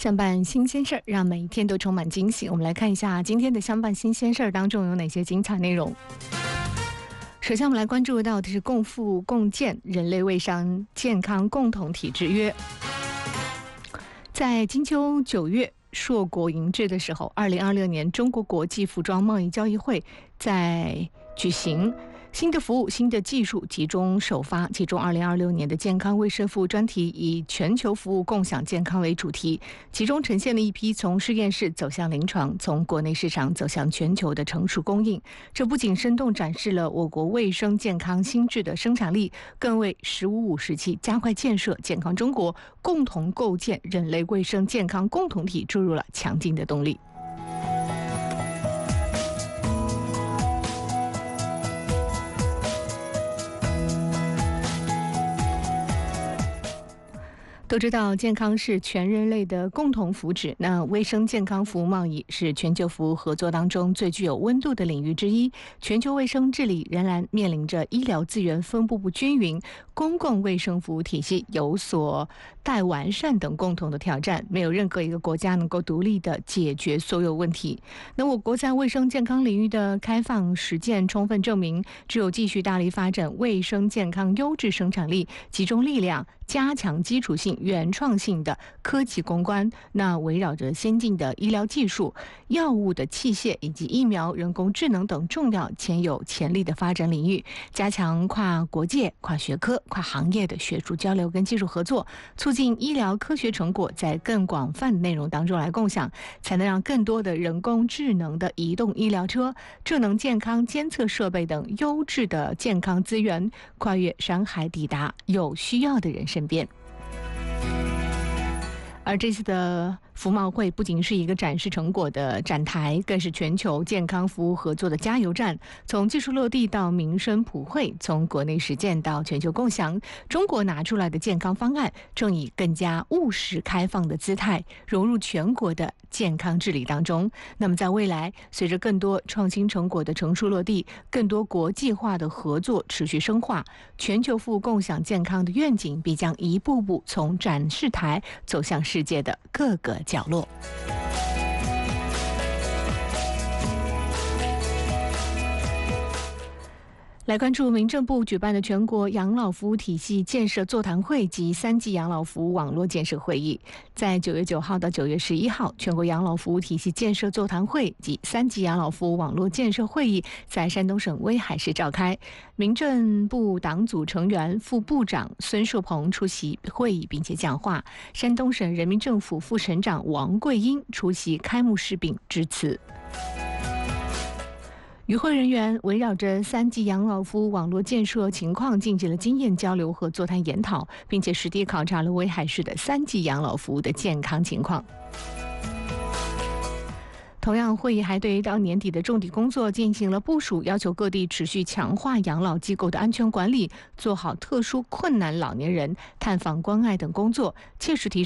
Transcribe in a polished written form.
相伴新鲜事儿，让每一天都充满惊喜。我们来看一下今天的相伴新鲜事儿当中有哪些精彩内容。首先，我们来关注到的是共富共建人类卫生健康共同体制约。在金秋9月硕果迎至的时候，2026年中国国际服装贸易交易会在举行。新的服务、新的技术集中首发，其中2026年的健康卫生服务专题以全球服务共享健康为主题，其中呈现了一批从实验室走向临床、从国内市场走向全球的成熟供应。这不仅生动展示了我国卫生健康新质的生产力，更为“15+5”时期加快建设健康中国、共同构建人类卫生健康共同体注入了强劲的动力。都知道健康是全人类的共同福祉，那卫生健康服务贸易是全球服务合作当中最具有温度的领域之一。全球卫生治理仍然面临着医疗资源分布不均匀、公共卫生服务体系有所待完善等共同的挑战，没有任何一个国家能够独立的解决所有问题。那我国在卫生健康领域的开放实践充分证明，只有继续大力发展卫生健康优质生产力，集中力量加强基础性、原创性的科技攻关，那围绕着先进的医疗技术、药物的器械以及疫苗、人工智能等重要且有潜力的发展领域，加强跨国界、跨学科、跨行业的学术交流跟技术合作，促进医疗科学成果在更广泛的内容当中来共享，才能让更多的人工智能的移动医疗车、智能健康监测设备等优质的健康资源跨越山海，抵达有需要的人身边。而这次的服贸会不仅是一个展示成果的展台，更是全球健康服务合作的加油站。从技术落地到民生普惠，从国内实践到全球共享，中国拿出来的健康方案正以更加务实开放的姿态融入全国的健康治理当中。那么在未来，随着更多创新成果的成熟落地，更多国际化的合作持续深化，全球服务共享健康的愿景必将一步步从展示台走向世界的各个角落。来关注民政部举办的全国养老服务体系建设座谈会及3级养老服务网络建设会议，在9月9号到9月11号，全国养老服务体系建设座谈会及3级养老服务网络建设会议在山东省威海市召开。民政部党组成员、副部长孙树鹏出席会议并且讲话，山东省人民政府副省长王桂英出席开幕式并致辞。与会人员围绕着3级养老服务网络建设情况进行了经验交流和座谈研讨，并且实地考察了威海市的3级养老服务的健康情况。同样，会议还对到年底的重点工作进行了部署，要求各地持续强化养老机构的安全管理，做好特殊困难老年人探访关爱等工作，切实提